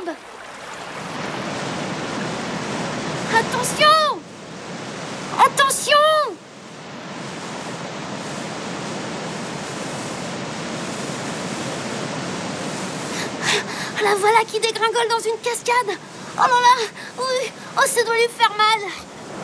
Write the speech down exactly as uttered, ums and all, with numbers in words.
l'herbe. Attention! Attention! La voilà qui dégringole dans une cascade. Oh là là! Oui! Oh, ça doit lui faire mal.